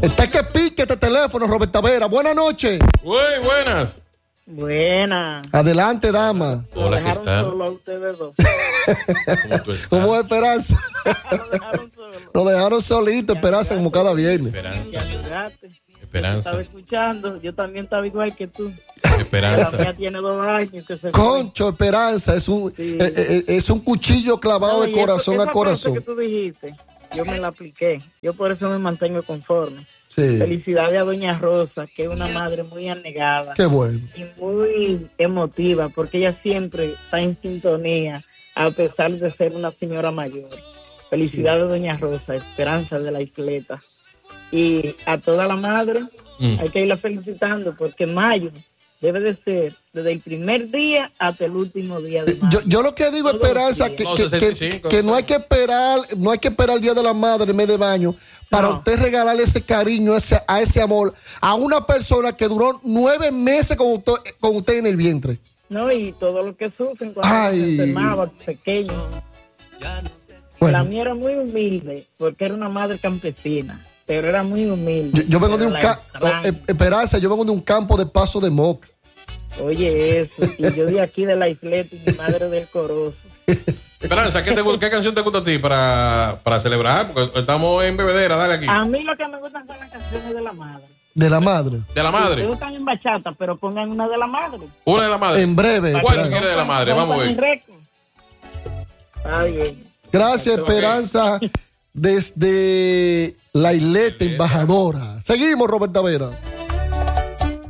Está que pique este teléfono, Roberta Vera. Buenas noches. Uy, buenas. Buenas. Adelante, dama. Hola, ¿qué tal? Solo a ustedes dos. ¿Cómo tú estás? ¿Cómo es Esperanza? Lo dejaron solo. Nos dejaron solito, Esperanza, como cada viernes. Esperanza. Fíjate. Esperanza. Estaba escuchando, yo también estaba igual que tú. La mía Esperanza. tiene 2 años que se Concho, Esperanza, es un cuchillo clavado de corazón a corazón. que tú dijiste, yo me la apliqué. Yo por eso me mantengo conforme. Sí, Felicidades a Doña Rosa, que es una madre muy anegada qué bueno. y muy emotiva, porque ella siempre está en sintonía, a pesar de ser una señora mayor. Felicidades, Doña Rosa, esperanza de la isleta. Y a toda la madre hay que irla felicitando, porque mayo debe de ser desde el primer día hasta el último día de mayo. Yo lo que digo, Esperanza, que no hay que esperar, el Día de la Madre, el mes de baño, para usted regalarle ese cariño, a ese amor, a una persona que duró 9 meses con usted en el vientre. No, y todo lo que sufren cuando se enfermaba, pequeño. Bueno. La mía era muy humilde, porque era una madre campesina, pero era muy humilde. Yo vengo de Esperanza, yo vengo de un campo de Paso de Moca. Oye, eso, y yo de aquí de la isleta y mi madre del Corozo. Esperanza, ¿qué canción te gusta a ti para celebrar? Porque estamos en bebedera, dale aquí. A mí lo que me gustan son las canciones de la madre. De la madre. ¿De la madre? Me gustan en bachata, pero pongan una de la madre. Una de la madre. En breve. ¿Cuál quiere de la madre? Vamos a ver. Gracias, Esperanza, desde la isleta embajadora. Seguimos, Roberta Vera.